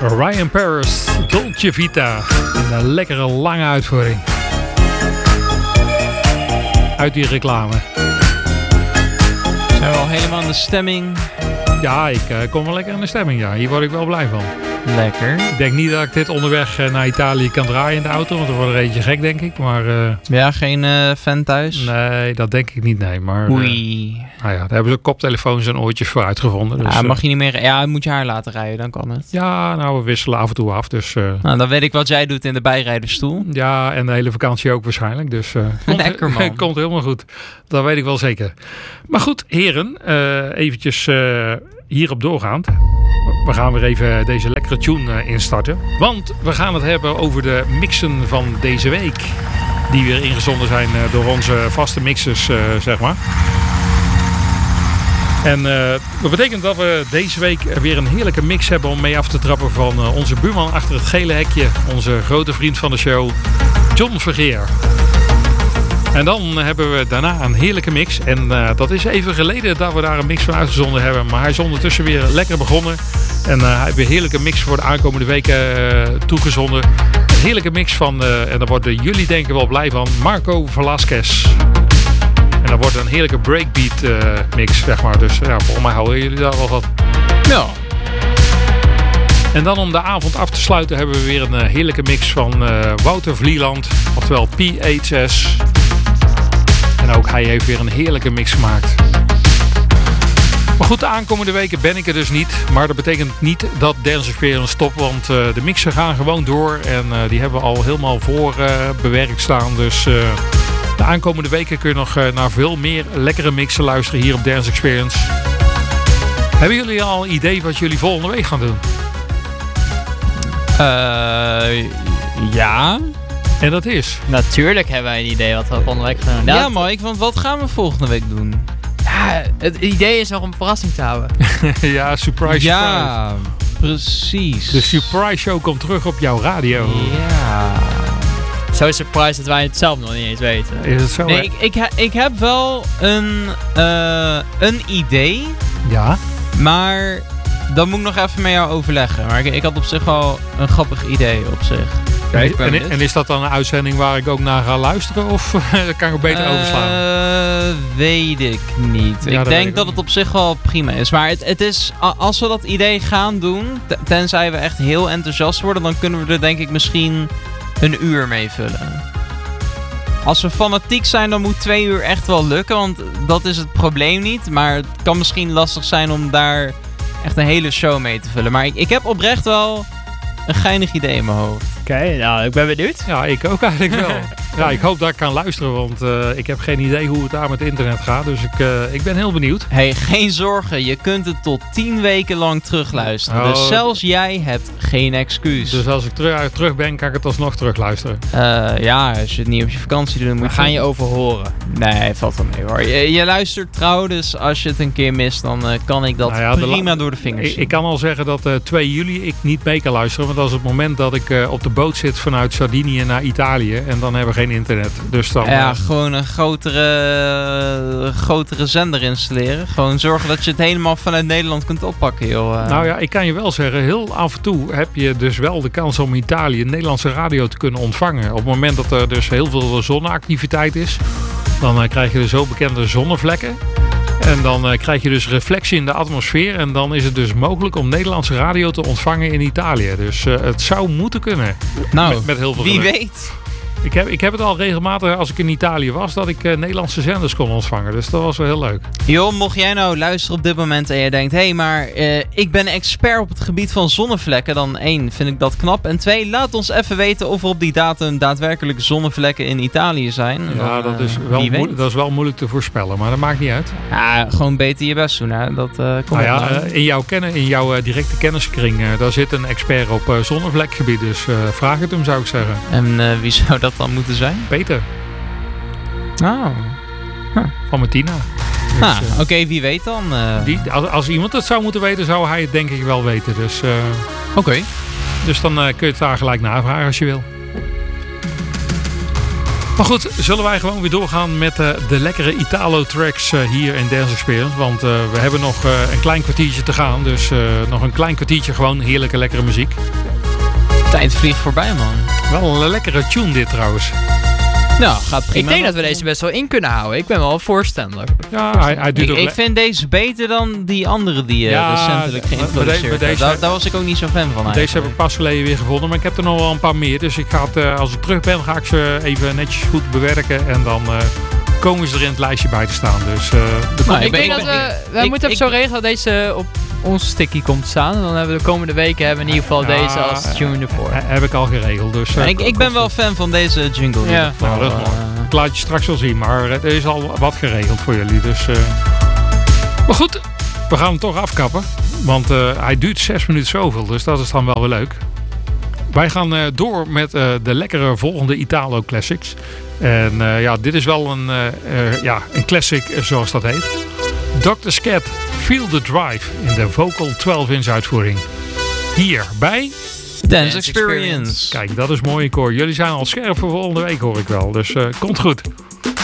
Ryan Paris, Dolce Vita. In een lekkere lange uitvoering. Uit die reclame. Zijn we al helemaal in de stemming? Ja, ik kom wel lekker in de stemming. Ja. Hier word ik wel blij van. Lekker. Ik denk niet dat ik dit onderweg naar Italië kan draaien in de auto. Want er wordt er eentje gek, denk ik. Maar, ja, geen fan thuis? Nee, dat denk ik niet. Nee, maar, Oei. Nou ja, daar hebben ze koptelefoons en oortjes voor uitgevonden. Dus, mag je niet meer... Ja, moet je haar laten rijden, dan kan het. Ja, nou, we wisselen af en toe af. Dus, nou, dan weet ik wat jij doet in de bijrijdersstoel. Ja, en de hele vakantie ook waarschijnlijk. Dus lekker, man. Komt helemaal goed. Dat weet ik wel zeker. Maar goed, heren. Eventjes hierop doorgaand. We gaan weer even deze lekkere tune instarten. Want we gaan het hebben over de mixen van deze week. Die weer ingezonden zijn door onze vaste mixers, zeg maar. En dat betekent dat we deze week weer een heerlijke mix hebben om mee af te trappen van onze buurman achter het gele hekje. Onze grote vriend van de show, John Vergeer. En dan hebben we daarna een heerlijke mix. En dat is even geleden dat we daar een mix van uitgezonden hebben. Maar hij is ondertussen weer lekker begonnen. En hij heeft weer een heerlijke mix voor de aankomende weken toegezonden. Een heerlijke mix van, en daar worden jullie denken wel blij van, Marco Velasquez. En dat wordt een heerlijke breakbeat mix, zeg maar. Dus ja, volgens mij houden jullie daar wel van. Ja. En dan om de avond af te sluiten hebben we weer een heerlijke mix van Wouter Vlieland. Oftewel PHS. En ook hij heeft weer een heerlijke mix gemaakt. Maar goed, de aankomende weken ben ik er dus niet. Maar dat betekent niet dat Dance Experience stopt. Want de mixen gaan gewoon door. En die hebben we al helemaal voor bewerkt staan. Dus de aankomende weken kun je nog naar veel meer lekkere mixen luisteren hier op Dance Experience. Hebben jullie al een idee wat jullie volgende week gaan doen? Ja. En dat is? Natuurlijk hebben wij een idee wat we volgende week gaan doen. Ja, Mike, want wat gaan we volgende week doen? Ja, het idee is nog om een verrassing te houden. Ja, surprise. Ja, precies. De surprise show komt terug op jouw radio. Ja. Zo surprise dat wij het zelf nog niet eens weten. Is het zo? Nee, ik heb wel een idee. Ja. Maar dat moet ik nog even met jou overleggen. Maar ik had op zich wel een grappig idee op zich. En is dat dan een uitzending waar ik ook naar ga luisteren? Of kan ik het beter overslaan? Weet ik niet. Ja, ik denk dat het op zich wel prima is. Maar het is, als we dat idee gaan doen, tenzij we echt heel enthousiast worden, dan kunnen we er denk ik misschien een uur mee vullen. Als we fanatiek zijn, dan moet 2 uur echt wel lukken. Want dat is het probleem niet. Maar het kan misschien lastig zijn om daar echt een hele show mee te vullen. Maar ik heb oprecht wel een geinig idee in mijn hoofd. Oké, nou, ik ben benieuwd. Ja, ik ook eigenlijk wel. Ja, ik hoop dat ik kan luisteren, want ik heb geen idee hoe het daar met internet gaat. Dus ik ben heel benieuwd. Hey, geen zorgen. Je kunt het tot 10 weken lang terugluisteren. Oh. Dus zelfs jij hebt geen excuus. Dus als ik terug ben, kan ik het alsnog terugluisteren. Ja, als je het niet op je vakantie doet, dan moet We gaan je overhoren. Nee, valt wel mee hoor. Je luistert trouw, dus als je het een keer mist, dan kan ik dat prima door de vingers zien. Ik kan al zeggen dat 2 juli ik niet mee kan luisteren. Want dat is het moment dat ik op de boot zit vanuit Sardinië naar Italië. En dan hebben we geen internet. Dus dan, ja, gewoon een grotere zender installeren. Gewoon zorgen dat je het helemaal vanuit Nederland kunt oppakken, joh. Nou ja, ik kan je wel zeggen, heel af en toe heb je dus wel de kans om Italië Nederlandse radio te kunnen ontvangen. Op het moment dat er dus heel veel zonneactiviteit is, dan krijg je de zo bekende zonnevlekken. En dan krijg je dus reflectie in de atmosfeer. En dan is het dus mogelijk om Nederlandse radio te ontvangen in Italië. Dus het zou moeten kunnen. Nou, met heel veel wie geluk. weet. Ik heb het al regelmatig als ik in Italië was, dat ik Nederlandse zenders kon ontvangen. Dus dat was wel heel leuk. Joh, mocht jij nou luisteren op dit moment en je denkt, hé, maar ik ben expert op het gebied van zonnevlekken. Dan 1, vind ik dat knap. En 2, laat ons even weten of er op die datum daadwerkelijk zonnevlekken in Italië zijn. Ja, dan, dat is wel moeilijk te voorspellen, maar dat maakt niet uit. Ja, gewoon beter je best doen, hè. Dat komt in jouw directe kenniskring, daar zit een expert op zonnevlekgebied. Dus vraag het hem, zou ik zeggen. En wie zou dat dan moeten zijn? Peter. Oh. Van Martina. Dus, Oké, wie weet dan? Als iemand het zou moeten weten, zou hij het denk ik wel weten. Dus, Oké. Dus dan kun je het daar gelijk navragen als je wil. Maar goed, zullen wij gewoon weer doorgaan met de lekkere Italo-tracks hier in Dance Experience. Want we hebben nog een klein kwartiertje te gaan. Dus nog een klein kwartiertje gewoon heerlijke, lekkere muziek. Tijd vliegt voorbij, man. Wel een lekkere tune dit trouwens. Nou, gaat prima. Ik denk dat we deze best wel in kunnen houden. Ik ben wel voorstander. Ja, hij duurt ook Ik vind deze beter dan die andere die recentelijk geïntroduceerd werd. Daar was ik ook niet zo fan van. Deze heb ik pas geleden weer gevonden, maar ik heb er nog wel een paar meer. Dus ik ga het, als ik terug ben, ga ik ze even netjes goed bewerken. En dan komen ze er in het lijstje bij te staan. Dus, ik denk dat we moeten het zo regelen dat deze op onze sticky komt te staan. En dan hebben we de komende weken in ieder geval deze als tune ervoor. Heb ik al geregeld. Dus, ik ben wel fan van deze jingle. Ja. Nou, dat is mooi. Ik laat je straks wel zien, maar er is al wat geregeld voor jullie. Dus, maar goed, we gaan hem toch afkappen. Want hij duurt 6 minuten zoveel, dus dat is dan wel weer leuk. Wij gaan door met de lekkere volgende Italo Classics. En dit is wel een classic zoals dat heet. Dr. Scat, Feel the Drive in de Vocal 12-inch uitvoering. Hier bij Dance Experience. Kijk, dat is mooi, ik hoor. Jullie zijn al scherp voor volgende week, hoor ik wel. Dus komt goed.